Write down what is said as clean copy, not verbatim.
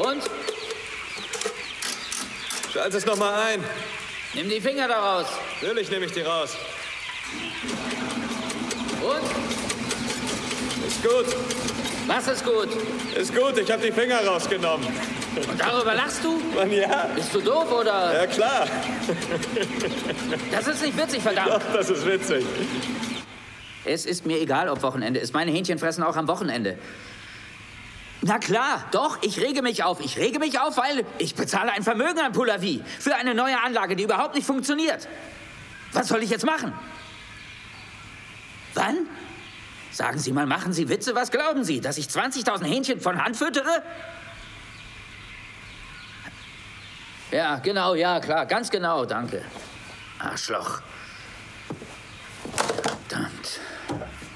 Und? Schalte es noch mal ein. Nimm die Finger da raus. Natürlich nehme ich die raus. Und? Ist gut. Was ist gut? Ist gut, ich habe die Finger rausgenommen. Und darüber lachst du? Mann, ja. Bist du doof, oder? Ja, klar. Das ist nicht witzig, verdammt. Doch, das ist witzig. Es ist mir egal, ob Wochenende ist. Meine Hähnchen fressen auch am Wochenende. Na klar, doch, ich rege mich auf. Ich rege mich auf, weil ich bezahle ein Vermögen an Pullavi für eine neue Anlage, die überhaupt nicht funktioniert. Was soll ich jetzt machen? Wann? Sagen Sie mal, machen Sie Witze? Was glauben Sie, dass ich 20.000 Hähnchen von Hand füttere? Ja, genau, ja, klar, ganz genau, danke. Arschloch.